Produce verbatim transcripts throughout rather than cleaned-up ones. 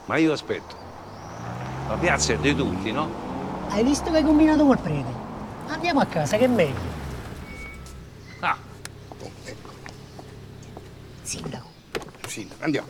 Ma io aspetto. La piazza è di tutti, no? Hai visto che hai combinato col prete? Andiamo a casa, che è meglio. Ah, Sindaco. Sindaco, andiamo.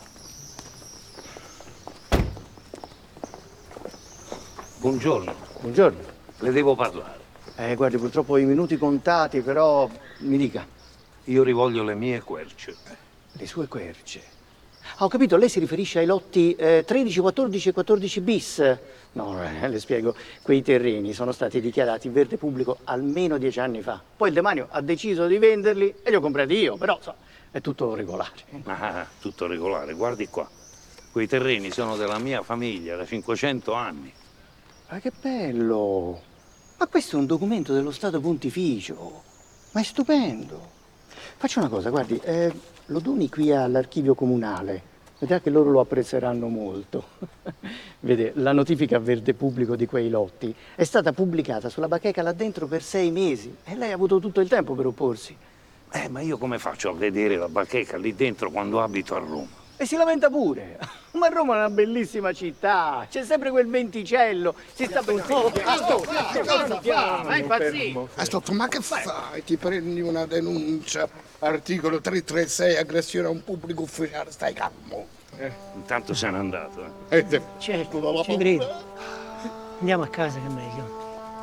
buongiorno. Buongiorno. Le devo parlare. Eh, guardi, purtroppo ho i minuti contati, però mi dica. Io rivoglio le mie querce. Le sue querce. Ah, ho capito, lei si riferisce ai lotti eh, tredici, quattordici e quattordici bis. No, eh, le spiego, quei terreni sono stati dichiarati verde pubblico almeno dieci anni fa. Poi il demanio ha deciso di venderli e li ho comprati io, però so, è tutto regolare. Ah, tutto regolare, guardi qua. Quei terreni sono della mia famiglia da cinquecento anni. Ma che bello! Ma questo è un documento dello Stato Pontificio. Ma è stupendo. Faccia una cosa, guardi, eh, lo doni qui all'archivio comunale. Vedrà che loro lo apprezzeranno molto. Vede, la notifica verde pubblico di quei lotti è stata pubblicata sulla bacheca là dentro per sei mesi e lei ha avuto tutto il tempo per opporsi. Eh, ma io come faccio a vedere la bacheca lì dentro quando abito a Roma? E si lamenta pure. Ma Roma è una bellissima città, c'è sempre quel venticello, si sta per... Oh, ma è impazzito! Ascolta, ma che fai? Ti prendi una denuncia, articolo trecentotrentasei, aggressione a un pubblico ufficiale, stai calmo. Eh, intanto se n'è andato. Eh. Eh, te- Certo, ci credo. Andiamo a casa, che è meglio.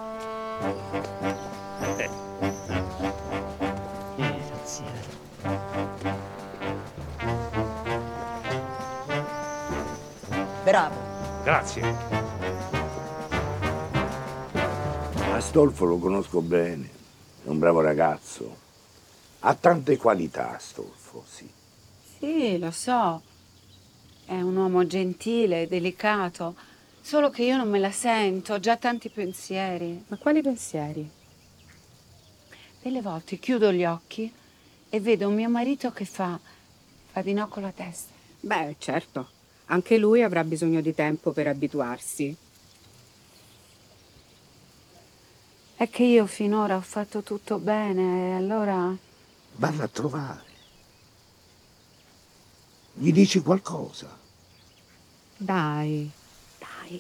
Bravo. Grazie. Astolfo lo conosco bene, è un bravo ragazzo. Ha tante qualità, Astolfo, sì. Sì, lo so. È un uomo gentile, delicato. Solo che io non me la sento, ho già tanti pensieri. Ma quali pensieri? Delle volte chiudo gli occhi e vedo mio marito che fa, fa di no con la testa. Beh, certo. Anche lui avrà bisogno di tempo per abituarsi. È che io finora ho fatto tutto bene e allora... Valla a trovare. Gli dici qualcosa. Dai, dai.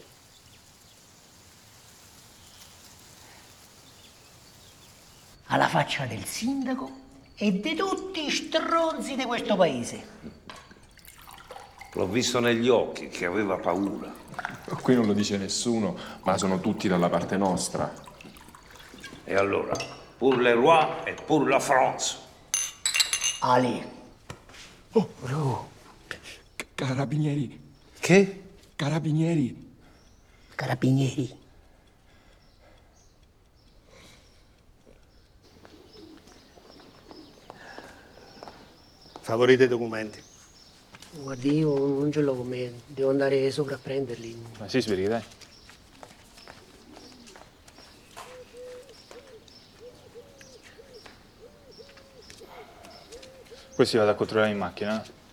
Alla faccia del sindaco e di tutti i stronzi di questo paese. L'ho visto negli occhi che aveva paura. Qui non lo dice nessuno, ma sono tutti dalla parte nostra. E allora, pour le roi e pour la France. Ali. Oh, bro. Carabinieri. Che? Carabinieri. Carabinieri. Favorite i documenti. Guardi, io non ce l'ho con me, devo andare sopra a prenderli. Ma si svegli, dai. Poi si vada a controllare in macchina.